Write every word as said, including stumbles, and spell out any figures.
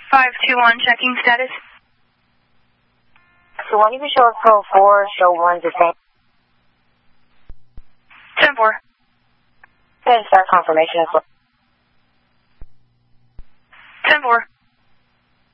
five two one, checking status. So when you can show us code four, show one the same. ten four. Then start confirmation as well. ten four.